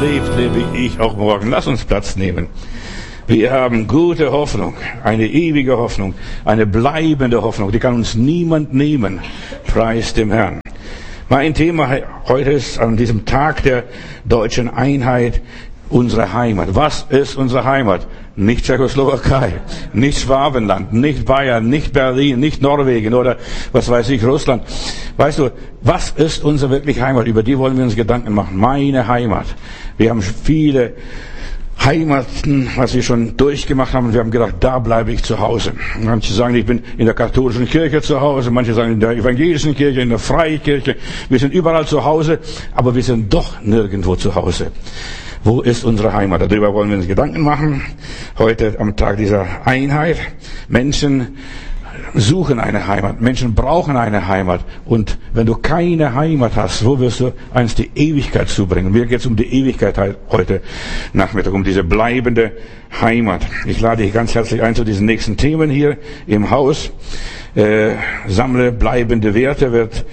lebt, lebe ich auch morgen. Lass uns Platz nehmen. Wir haben gute Hoffnung, eine ewige Hoffnung, eine bleibende Hoffnung. Die kann uns niemand nehmen. Preis dem Herrn. Mein Thema heute ist an diesem Tag der deutschen Einheit unsere Heimat. Was ist unsere Heimat? Nicht Tschechoslowakei, nicht Schwabenland, nicht Bayern, nicht Berlin, nicht Norwegen oder was weiß ich, Russland. Weißt du, was ist unsere wirkliche Heimat? Über die wollen wir uns Gedanken machen. Meine Heimat. Wir haben viele Heimaten, was wir schon durchgemacht haben. Wir haben gedacht, da bleibe ich zu Hause. Manche sagen, ich bin in der katholischen Kirche zu Hause. Manche sagen, in der evangelischen Kirche, in der Freikirche. Wir sind überall zu Hause, aber wir sind doch nirgendwo zu Hause. Wo ist unsere Heimat? Darüber wollen wir uns Gedanken machen. Heute am Tag dieser Einheit. Menschen suchen eine Heimat. Menschen brauchen eine Heimat. Und wenn du keine Heimat hast, wo wirst du einst die Ewigkeit zubringen? Mir geht es um die Ewigkeit heute Nachmittag, um diese bleibende Heimat. Ich lade dich ganz herzlich ein zu diesen nächsten Themen hier im Haus. Sammle bleibende Werte wird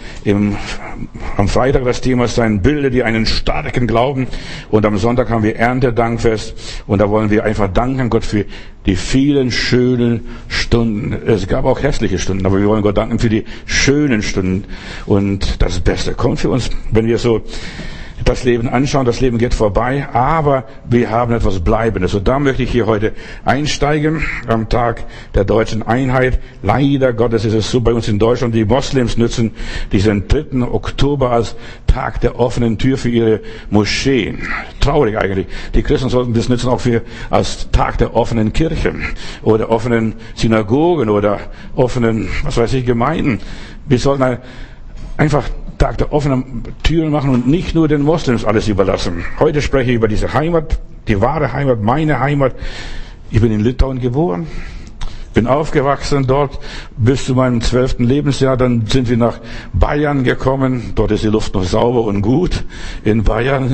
am Freitag das Thema sein, bilde dir einen starken Glauben, und am Sonntag haben wir Erntedankfest, und da wollen wir einfach danken Gott für die vielen schönen Stunden. Es gab auch hässliche Stunden, aber wir wollen Gott danken für die schönen Stunden, und das Beste kommt für uns, wenn wir so das Leben anschauen. Das Leben geht vorbei, aber wir haben etwas Bleibendes. Und da möchte ich hier heute einsteigen, am Tag der deutschen Einheit. Leider Gottes ist es so bei uns in Deutschland, die Moslems nützen diesen 3. Oktober als Tag der offenen Tür für ihre Moscheen. Traurig eigentlich. Die Christen sollten das nützen auch als Tag der offenen Kirche oder offenen Synagogen oder offenen, was weiß ich, Gemeinden. Wir sollten einfach Tag der offenen Türen machen und nicht nur den Moslems alles überlassen. Heute spreche ich über diese Heimat, die wahre Heimat, meine Heimat. Ich bin in Litauen geboren, bin aufgewachsen dort bis zu meinem 12. Lebensjahr. Dann sind wir nach Bayern gekommen. Dort ist die Luft noch sauber und gut. In Bayern,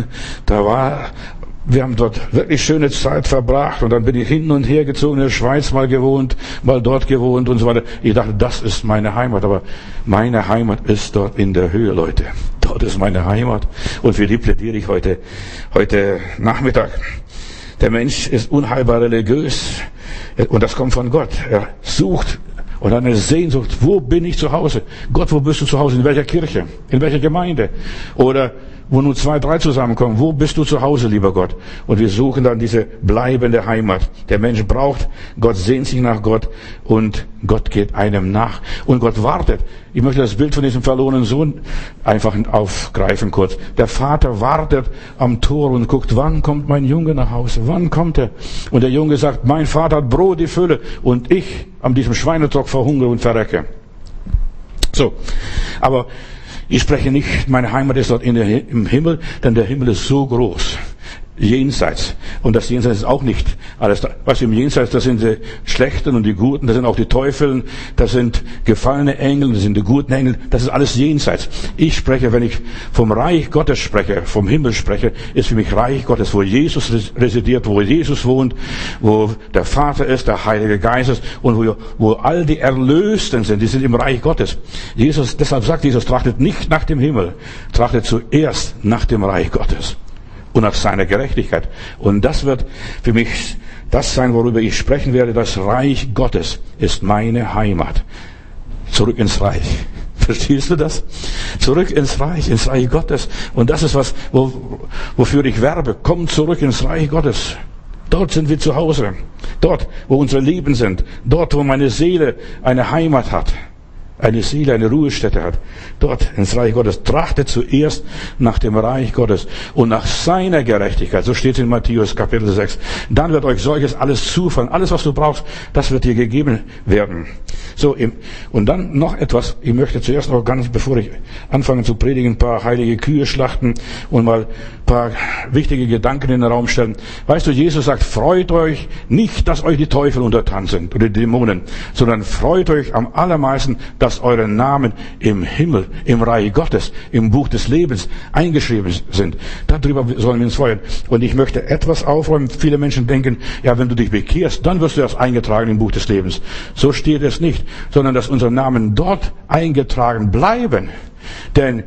wir haben dort wirklich schöne Zeit verbracht, und dann bin ich hin und her gezogen, in der Schweiz mal gewohnt, mal dort gewohnt und so weiter. Ich dachte, das ist meine Heimat, aber meine Heimat ist dort in der Höhe, Leute. Dort ist meine Heimat, und für die plädiere ich heute Nachmittag. Der Mensch ist unheilbar religiös, und das kommt von Gott. Er sucht und hat eine Sehnsucht. Wo bin ich zu Hause? Gott, wo bist du zu Hause? In welcher Kirche? In welcher Gemeinde? Oder wo nur 2, 3 zusammenkommen. Wo bist du zu Hause, lieber Gott? Und wir suchen dann diese bleibende Heimat. Der Mensch braucht, Gott sehnt sich nach Gott, und Gott geht einem nach. Und Gott wartet. Ich möchte das Bild von diesem verlorenen Sohn einfach aufgreifen kurz. Der Vater wartet am Tor und guckt, wann kommt mein Junge nach Hause? Wann kommt er? Und der Junge sagt, mein Vater hat Brot die Fülle, und ich an diesem Schweinetrock verhungere und verrecke. So, aber ich spreche nicht, meine Heimat ist dort im Himmel, denn der Himmel ist so groß. Jenseits. Und das Jenseits ist auch nicht alles da. Was im Jenseits, das sind die Schlechten und die Guten, das sind auch die Teufeln, das sind gefallene Engel, das sind die guten Engel, das ist alles Jenseits. Ich spreche, wenn ich vom Reich Gottes spreche, vom Himmel spreche, ist für mich Reich Gottes, wo Jesus residiert, wo Jesus wohnt, wo der Vater ist, der Heilige Geist ist, und wo all die Erlösten sind, die sind im Reich Gottes. Deshalb sagt Jesus, trachtet nicht nach dem Himmel, trachtet zuerst nach dem Reich Gottes und nach seiner Gerechtigkeit. Und das wird für mich das sein, worüber ich sprechen werde. Das Reich Gottes ist meine Heimat. Zurück ins Reich. Verstehst du das? Zurück ins Reich Gottes. Und das ist wofür ich werbe. Komm zurück ins Reich Gottes. Dort sind wir zu Hause. Dort, wo unsere Leben sind. Dort, wo meine Seele eine Heimat hat. Eine Seele, eine Ruhestätte hat. Dort ins Reich Gottes. Trachtet zuerst nach dem Reich Gottes und nach seiner Gerechtigkeit. So steht es in Matthäus Kapitel 6. Dann wird euch solches alles zufallen. Alles, was du brauchst, das wird dir gegeben werden. So, und dann noch etwas. Ich möchte zuerst noch ganz, bevor ich anfange zu predigen, ein paar heilige Kühe schlachten und mal ein paar wichtige Gedanken in den Raum stellen. Weißt du, Jesus sagt, freut euch nicht, dass euch die Teufel untertan sind oder die Dämonen, sondern freut euch am allermeisten, dass eure Namen im Himmel, im Reich Gottes, im Buch des Lebens eingeschrieben sind. Darüber sollen wir uns freuen. Und ich möchte etwas aufräumen. Viele Menschen denken, ja, wenn du dich bekehrst, dann wirst du erst eingetragen im Buch des Lebens. So steht es nicht, sondern dass unsere Namen dort eingetragen bleiben. Denn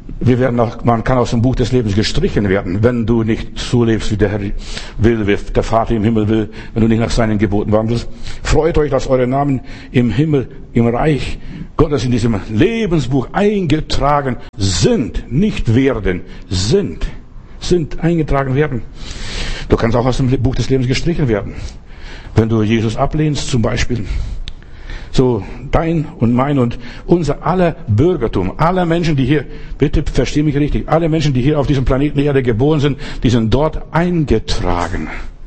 Man kann aus dem Buch des Lebens gestrichen werden, wenn du nicht so lebst, wie der Herr will, wie der Vater im Himmel will, wenn du nicht nach seinen Geboten wandelst. Freut euch, dass eure Namen im Himmel, im Reich Gottes in diesem Lebensbuch eingetragen sind, nicht werden, sind eingetragen werden. Du kannst auch aus dem Buch des Lebens gestrichen werden, wenn du Jesus ablehnst zum Beispiel. So dein und mein und unser aller Bürgertum, aller Menschen, die hier, bitte versteh mich richtig, alle Menschen, die hier auf diesem Planeten Erde geboren sind, die sind dort eingetragen.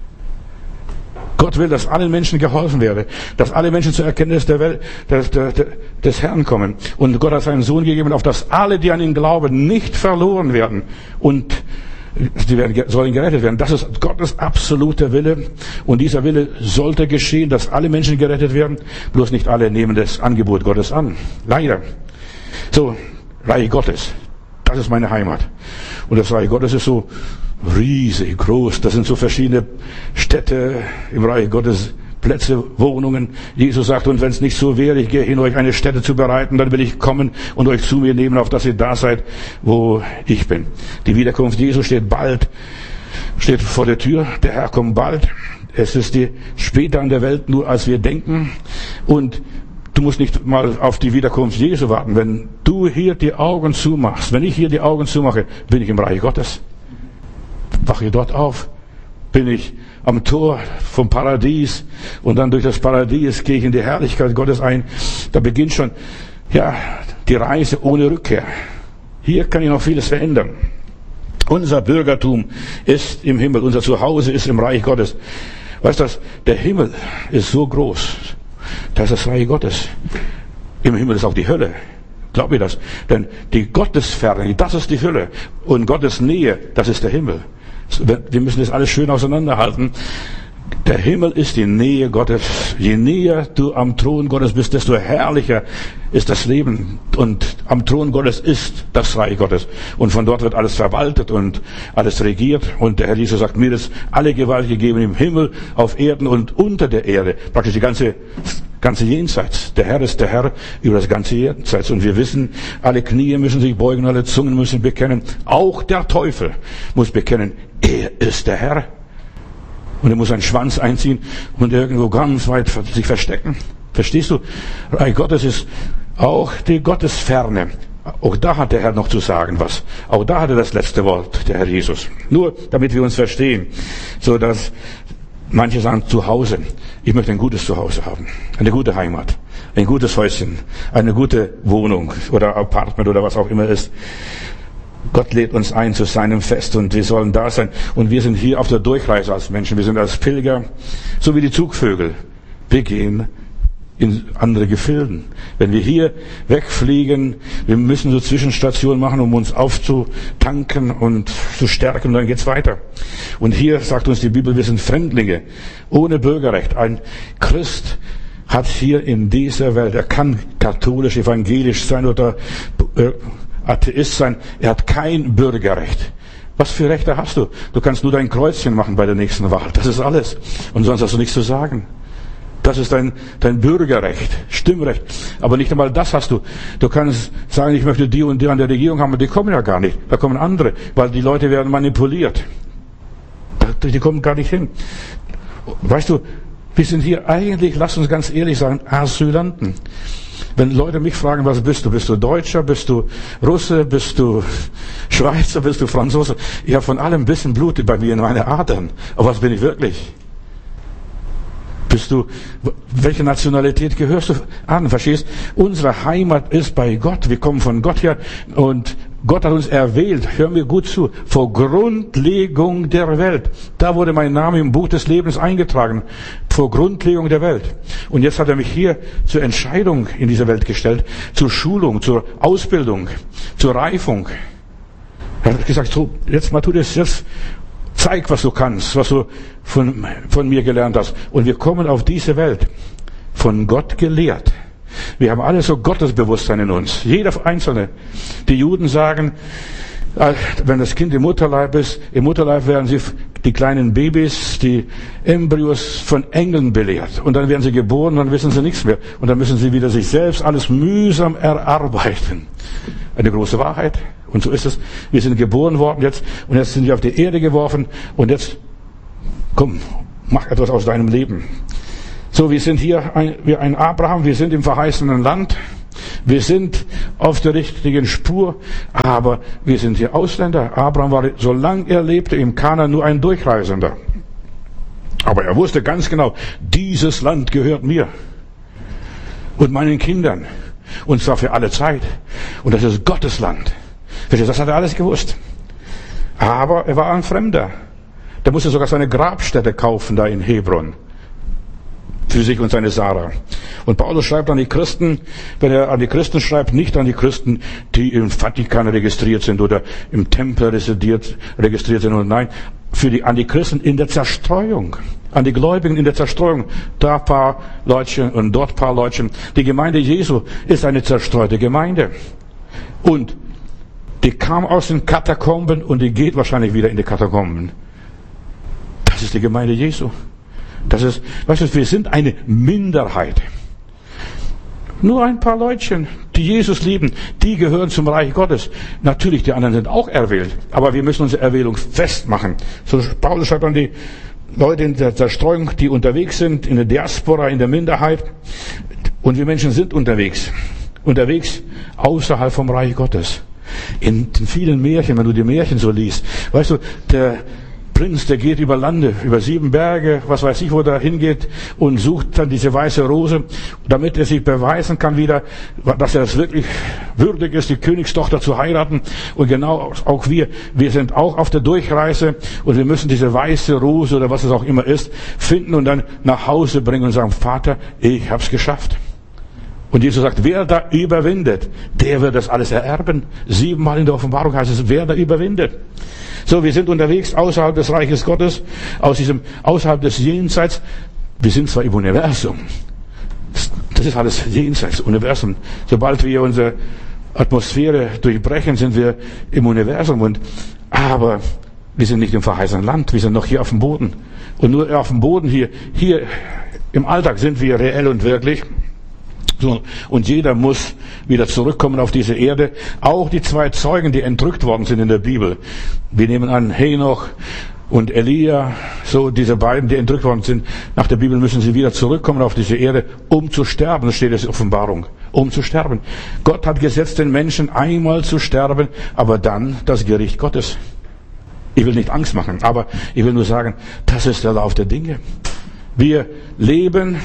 Gott will, dass allen Menschen geholfen werde, dass alle Menschen zur Erkenntnis der Welt, des Herrn kommen. Und Gott hat seinen Sohn gegeben, auf dass alle, die an ihn glauben, nicht verloren werden und sollen gerettet werden. Das ist Gottes absoluter Wille. Und dieser Wille sollte geschehen, dass alle Menschen gerettet werden. Bloß nicht alle nehmen das Angebot Gottes an. Leider. So, Reich Gottes. Das ist meine Heimat. Und das Reich Gottes ist so riesig groß. Das sind so verschiedene Städte im Reich Gottes. Plätze, Wohnungen. Jesus sagt, und wenn es nicht so wäre, ich gehe hin, euch eine Stätte zu bereiten, dann will ich kommen und euch zu mir nehmen, auf dass ihr da seid, wo ich bin. Die Wiederkunft Jesu steht vor der Tür. Der Herr kommt bald. Es ist später an der Welt, nur als wir denken. Und du musst nicht mal auf die Wiederkunft Jesu warten. Wenn du hier die Augen zumachst, wenn ich hier die Augen zumache, bin ich im Reich Gottes. Wache dort auf. Bin ich am Tor vom Paradies und dann durch das Paradies gehe ich in die Herrlichkeit Gottes ein. Da beginnt schon, die Reise ohne Rückkehr. Hier kann ich noch vieles verändern. Unser Bürgertum ist im Himmel, unser Zuhause ist im Reich Gottes. Weißt du, der Himmel ist so groß, das ist das Reich Gottes. Im Himmel ist auch die Hölle. Glaub mir das. Denn die Gottesferne, das ist die Hölle. Und Gottes Nähe, das ist der Himmel. Wir müssen das alles schön auseinanderhalten. Der Himmel ist die Nähe Gottes. Je näher du am Thron Gottes bist, desto herrlicher ist das Leben. Und am Thron Gottes ist das Reich Gottes. Und von dort wird alles verwaltet und alles regiert. Und der Herr Jesus sagt, mir ist alle Gewalt gegeben im Himmel, auf Erden und unter der Erde. Praktisch die ganze Jenseits. Der Herr ist der Herr über das ganze Jenseits. Und wir wissen, alle Knie müssen sich beugen, alle Zungen müssen bekennen. Auch der Teufel muss bekennen, er ist der Herr. Und er muss seinen Schwanz einziehen und irgendwo ganz weit sich verstecken. Verstehst du? Reich Gottes ist auch die Gottesferne. Auch da hat der Herr noch zu sagen was. Auch da hat er das letzte Wort, der Herr Jesus. Nur damit wir uns verstehen, so dass manche sagen Zuhause. Ich möchte ein gutes Zuhause haben, eine gute Heimat, ein gutes Häuschen, eine gute Wohnung oder Apartment oder was auch immer ist. Gott lädt uns ein zu seinem Fest und wir sollen da sein. Und wir sind hier auf der Durchreise als Menschen. Wir sind als Pilger, so wie die Zugvögel. Wir gehen in andere Gefilden. Wenn wir hier wegfliegen, wir müssen so Zwischenstationen machen, um uns aufzutanken und zu stärken, und dann geht's weiter. Und hier sagt uns die Bibel, wir sind Fremdlinge, ohne Bürgerrecht. Ein Christ hat hier in dieser Welt, er kann katholisch, evangelisch sein oder Atheist sein, er hat kein Bürgerrecht. Was für Rechte hast du? Du kannst nur dein Kreuzchen machen bei der nächsten Wahl. Das ist alles. Und sonst hast du nichts zu sagen. Das ist dein Bürgerrecht, Stimmrecht. Aber nicht einmal das hast du. Du kannst sagen, ich möchte die und die an der Regierung haben, aber die kommen ja gar nicht. Da kommen andere, weil die Leute werden manipuliert. Die kommen gar nicht hin. Weißt du, wir sind hier eigentlich, lass uns ganz ehrlich sagen, Asylanten. Wenn Leute mich fragen, was bist du? Bist du Deutscher? Bist du Russe? Bist du Schweizer? Bist du Franzose? Ich habe von allem ein bisschen Blut bei mir in meine Adern. Aber was bin ich wirklich? Welche Nationalität gehörst du an? Verstehst? Unsere Heimat ist bei Gott. Wir kommen von Gott her und Gott hat uns erwählt. Hör mir gut zu. Vor Grundlegung der Welt. Da wurde mein Name im Buch des Lebens eingetragen. Vor Grundlegung der Welt. Und jetzt hat er mich hier zur Entscheidung in dieser Welt gestellt. Zur Schulung, zur Ausbildung, zur Reifung. Er hat gesagt, so, jetzt mal tu das jetzt. Zeig, was du kannst, was du von mir gelernt hast. Und wir kommen auf diese Welt, von Gott gelehrt. Wir haben alle so Gottesbewusstsein in uns. Jeder Einzelne. Die Juden sagen, wenn das Kind im Mutterleib ist, im Mutterleib werden sie die kleinen Babys, die Embryos von Engeln belehrt. Und dann werden sie geboren, dann wissen sie nichts mehr. Und dann müssen sie wieder sich selbst alles mühsam erarbeiten. Eine große Wahrheit. Und so ist es. Wir sind geboren worden jetzt und jetzt sind wir auf die Erde geworfen und jetzt, komm, mach etwas aus deinem Leben. So, wir sind hier wie ein Abraham, wir sind im verheißenen Land, wir sind auf der richtigen Spur, aber wir sind hier Ausländer. Abraham war, solange er lebte, im Kanaan nur ein Durchreisender. Aber er wusste ganz genau, dieses Land gehört mir und meinen Kindern. Und zwar für alle Zeit. Und das ist Gottes Land. Das hat er alles gewusst. Aber er war ein Fremder. Der musste sogar seine Grabstätte kaufen da in Hebron. Für sich und seine Sarah. Und Paulus schreibt an die Christen, wenn er an die Christen schreibt, nicht an die Christen, die im Vatikan registriert sind oder im Tempel registriert sind. Und nein, an die Christen in der Zerstreuung. An die Gläubigen in der Zerstreuung. Da ein paar Leutchen und dort ein paar Leutchen. Die Gemeinde Jesu ist eine zerstreute Gemeinde. Und die kam aus den Katakomben und die geht wahrscheinlich wieder in die Katakomben. Das ist die Gemeinde Jesu. Das ist, weißt du, wir sind eine Minderheit. Nur ein paar Leutchen, die Jesus lieben, die gehören zum Reich Gottes. Natürlich, die anderen sind auch erwählt, aber wir müssen unsere Erwählung festmachen. So Paulus schreibt an die Leute in der Zerstreuung, die unterwegs sind, in der Diaspora, in der Minderheit. Und wir Menschen sind unterwegs außerhalb vom Reich Gottes. In den vielen Märchen, wenn du die Märchen so liest, weißt du, der Prinz, der geht über Lande, über 7 Berge, was weiß ich, wo er hingeht und sucht dann diese weiße Rose, damit er sich beweisen kann wieder, dass er es wirklich würdig ist, die Königstochter zu heiraten. Und genau auch wir sind auch auf der Durchreise und wir müssen diese weiße Rose oder was es auch immer ist, finden und dann nach Hause bringen und sagen, Vater, ich hab's geschafft. Und Jesus sagt, wer da überwindet, der wird das alles ererben. 7-mal in der Offenbarung heißt es, wer da überwindet. So, wir sind unterwegs außerhalb des Reiches Gottes, außerhalb des Jenseits. Wir sind zwar im Universum. Das ist alles Jenseits, Universum. Sobald wir unsere Atmosphäre durchbrechen, sind wir im Universum. Aber wir sind nicht im verheißenen Land. Wir sind noch hier auf dem Boden. Und nur auf dem Boden hier im Alltag sind wir reell und wirklich. So, und jeder muss wieder zurückkommen auf diese Erde. Auch die 2 Zeugen, die entrückt worden sind in der Bibel. Wir nehmen an, Henoch und Elia, so diese beiden, die entrückt worden sind. Nach der Bibel müssen sie wieder zurückkommen auf diese Erde, um zu sterben. Das steht es in Offenbarung. Um zu sterben. Gott hat gesetzt, den Menschen einmal zu sterben, aber dann das Gericht Gottes. Ich will nicht Angst machen, aber ich will nur sagen, das ist der Lauf der Dinge. Wir leben,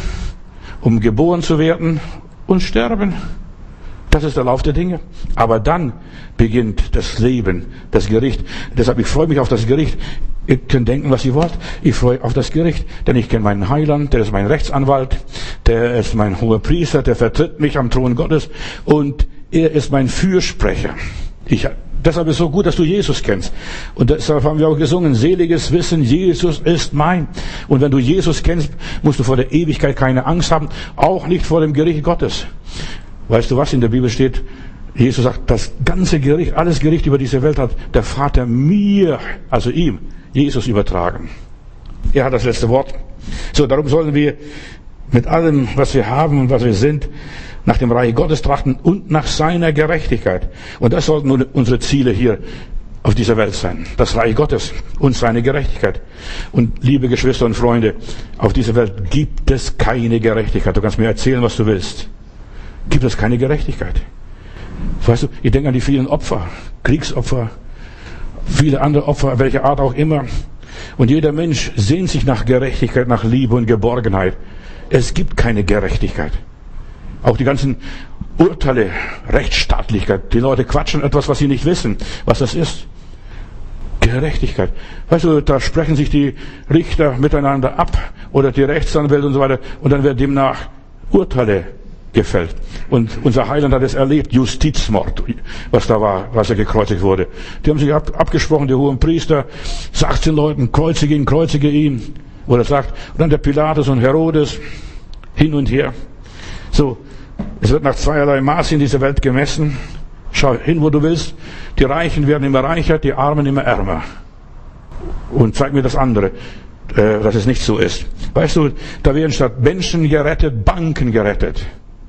um geboren zu werden und sterben. Das ist der Lauf der Dinge. Aber dann beginnt das Leben, das Gericht. Deshalb, ich freue mich auf das Gericht. Ihr könnt denken, was ihr wollt. Ich freue auf das Gericht, denn ich kenne meinen Heiland, der ist mein Rechtsanwalt, der ist mein hoher Priester, der vertritt mich am Thron Gottes und er ist mein Fürsprecher. Deshalb ist es so gut, dass du Jesus kennst. Und deshalb haben wir auch gesungen, seliges Wissen, Jesus ist mein. Und wenn du Jesus kennst, musst du vor der Ewigkeit keine Angst haben, auch nicht vor dem Gericht Gottes. Weißt du, was in der Bibel steht? Jesus sagt, das ganze Gericht, alles Gericht über diese Welt hat der Vater mir, also ihm, Jesus übertragen. Er hat das letzte Wort. So, darum sollen wir mit allem, was wir haben und was wir sind, nach dem Reich Gottes trachten und nach seiner Gerechtigkeit. Und das sollten nun unsere Ziele hier auf dieser Welt sein. Das Reich Gottes und seine Gerechtigkeit. Und liebe Geschwister und Freunde, auf dieser Welt gibt es keine Gerechtigkeit. Du kannst mir erzählen, was du willst. Gibt es keine Gerechtigkeit. Weißt du, ich denke an die vielen Opfer, Kriegsopfer, viele andere Opfer, welcher Art auch immer. Und jeder Mensch sehnt sich nach Gerechtigkeit, nach Liebe und Geborgenheit. Es gibt keine Gerechtigkeit. Auch die ganzen Urteile, Rechtsstaatlichkeit. Die Leute quatschen etwas, was sie nicht wissen, was das ist. Gerechtigkeit. Weißt du, da sprechen sich die Richter miteinander ab oder die Rechtsanwälte und so weiter und dann wird demnach Urteile gefällt. Und unser Heiland hat es erlebt, Justizmord, was da war, was er gekreuzigt wurde. Die haben sich abgesprochen, der hohen Priester sagt den Leuten, kreuzige ihn. Oder sagt, und dann der Pilatus und Herodes, hin und her. So, es wird nach zweierlei Maß in dieser Welt gemessen. Schau hin, wo du willst. Die Reichen werden immer reicher, die Armen immer ärmer. und zeig mir das andere, dass es nicht so ist. Weißt du, da werden statt Menschen gerettet, Banken gerettet.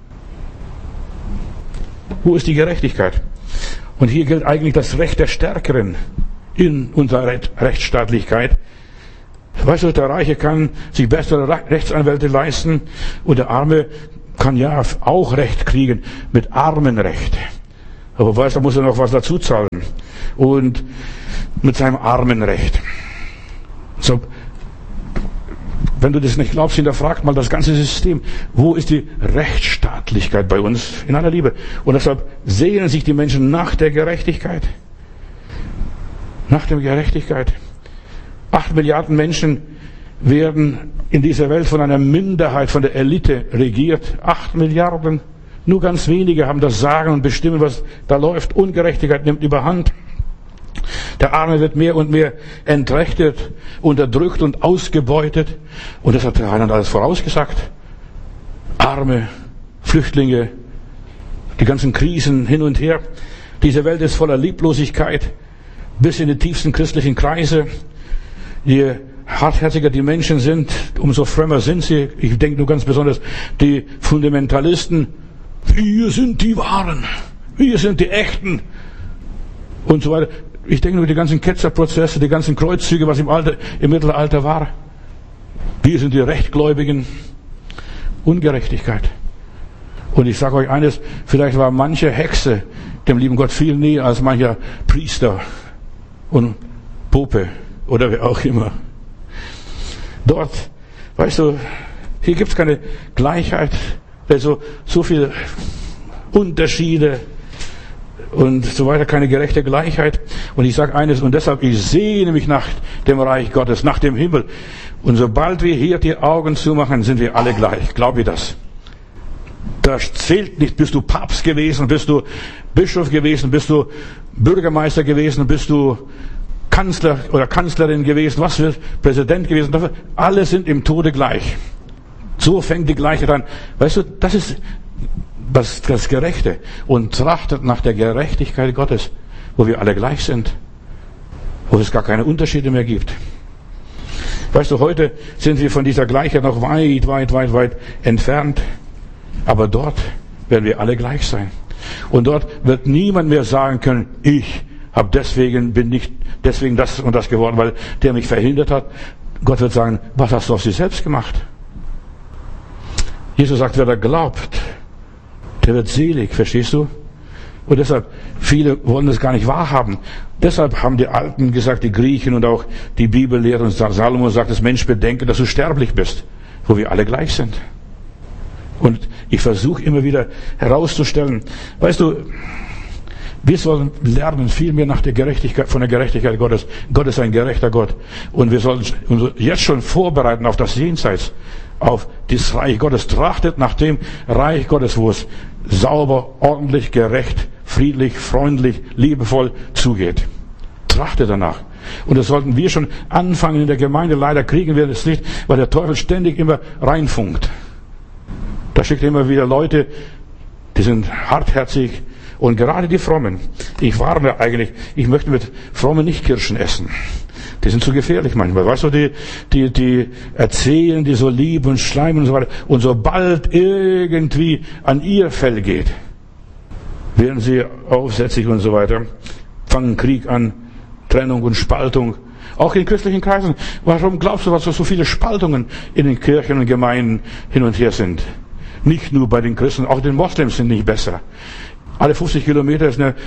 Wo ist die Gerechtigkeit? Und hier gilt eigentlich das Recht der Stärkeren in unserer Rechtsstaatlichkeit. Weißt du, der Reiche kann sich bessere Rechtsanwälte leisten und der Arme kann ja auch Recht kriegen mit Armenrecht. Aber weißt du, da muss er noch was dazu zahlen. Und mit seinem Armenrecht. So, wenn du das nicht glaubst, hinterfragt mal das ganze System. Wo ist die Rechtsstaatlichkeit bei uns in aller Liebe? Und deshalb sehnen sich die Menschen nach der Gerechtigkeit. Nach der Gerechtigkeit. 8 Milliarden Menschen werden in dieser Welt von einer Minderheit, von der Elite regiert. 8 Milliarden. Nur ganz wenige haben das Sagen und bestimmen, was da läuft. Ungerechtigkeit nimmt überhand. Der Arme wird mehr und mehr entrechtet, unterdrückt und ausgebeutet. Und das hat der Heiland alles vorausgesagt. Arme, Flüchtlinge, die ganzen Krisen hin und her. Diese Welt ist voller Lieblosigkeit, bis in die tiefsten christlichen Kreise. Je hartherziger die Menschen sind, umso frömmer sind sie. Ich denke nur ganz besonders die Fundamentalisten. Wir sind die Wahren, wir sind die Echten und so weiter. Ich denke nur die ganzen Ketzerprozesse, die ganzen Kreuzzüge, was im Mittelalter war. Wir sind die Rechtgläubigen. Ungerechtigkeit. Und ich sage euch eines, vielleicht war manche Hexe dem lieben Gott viel näher als mancher Priester und Pope oder wer auch immer. Dort, weißt du, hier gibt es keine Gleichheit, also so viele Unterschiede und so weiter, keine gerechte Gleichheit. Und ich sage eines, und deshalb, ich sehne mich nach dem Reich Gottes, nach dem Himmel. Und sobald wir hier die Augen zumachen, sind wir alle gleich. Glaub ich das? Da zählt nicht, bist du Papst gewesen, bist du Bischof gewesen, bist du Bürgermeister gewesen, bist du Kanzler oder Kanzlerin gewesen, was für Präsident gewesen. Alle sind im Tode gleich. So fängt die Gleichheit an. Weißt du, das ist das Gerechte. Und trachtet nach der Gerechtigkeit Gottes, wo wir alle gleich sind. Wo es gar keine Unterschiede mehr gibt. Weißt du, heute sind wir von dieser Gleichheit noch weit entfernt. Aber dort werden wir alle gleich sein. Und dort wird niemand mehr sagen können, ich bin nicht deswegen das und das geworden, weil der mich verhindert hat. Gott wird sagen, was hast du auf sich selbst gemacht? Jesus sagt, wer da glaubt, der wird selig, verstehst du? Und deshalb, viele wollen das gar nicht wahrhaben. Deshalb haben die Alten gesagt, die Griechen und auch die Bibellehrer und Salomo sagt, das Mensch bedenke, dass du sterblich bist, wo wir alle gleich sind. Und ich versuche immer wieder herauszustellen, weißt du, wir sollen lernen viel mehr nach der Gerechtigkeit, von der Gerechtigkeit Gottes. Gott ist ein gerechter Gott. Und wir sollen uns jetzt schon vorbereiten auf das Jenseits, auf das Reich Gottes. Trachtet nach dem Reich Gottes, wo es sauber, ordentlich, gerecht, friedlich, freundlich, liebevoll zugeht. Trachtet danach. Und das sollten wir schon anfangen in der Gemeinde. Leider kriegen wir das nicht, weil der Teufel ständig immer reinfunkt. Da schickt er immer wieder Leute, die sind hartherzig. Und gerade die Frommen, ich warne eigentlich, ich möchte mit Frommen nicht Kirschen essen. Die sind zu gefährlich manchmal. Weißt du, die erzählen, die so lieb und schleimen und so weiter. Und sobald irgendwie an ihr Fell geht, werden sie aufsätzig und so weiter, fangen Krieg an, Trennung und Spaltung. Auch in christlichen Kreisen. Warum glaubst du, dass so viele Spaltungen in den Kirchen und Gemeinden hin und her sind? Nicht nur bei den Christen, auch den Moslems sind nicht besser. Alle 50 Kilometer ist ein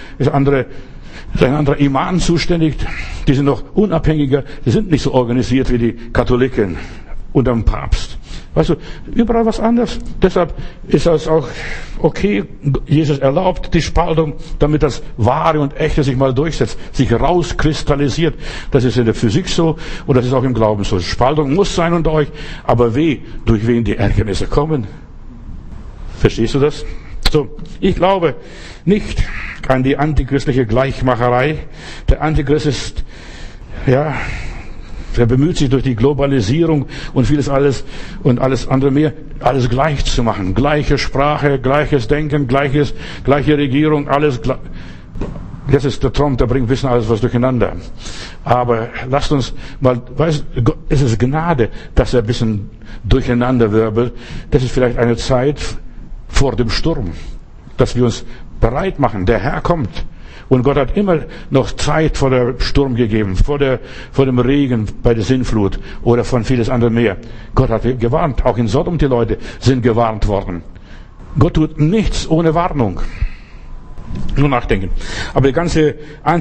anderer Imam zuständig. Die sind noch unabhängiger. Die sind nicht so organisiert wie die Katholiken unter dem Papst. Weißt du, überall was anderes. Deshalb ist das auch okay. Jesus erlaubt die Spaltung, damit das Wahre und Echte sich mal durchsetzt, sich rauskristallisiert. Das ist in der Physik so und das ist auch im Glauben so. Spaltung muss sein unter euch, aber durch wen die Ärgernisse kommen. Verstehst du das? So, ich glaube nicht an die antichristliche Gleichmacherei. Der Antichrist ist, der bemüht sich durch die Globalisierung und vieles alles und alles andere mehr, alles gleich zu machen. Gleiche Sprache, gleiches Denken, gleiche Regierung, alles gleich. Das ist der Trump, der bringt Wissen alles was durcheinander. Aber lasst uns mal, es ist Gnade, dass er ein bisschen durcheinander wirbelt. Das ist vielleicht eine Zeit vor dem Sturm, dass wir uns bereit machen. Der Herr kommt. Und Gott hat immer noch Zeit vor dem Sturm gegeben, vor dem Regen bei der Sintflut oder von vieles andere mehr. Gott hat gewarnt. Auch in Sodom die Leute sind gewarnt worden. Gott tut nichts ohne Warnung. Nur nachdenken. Aber die ganze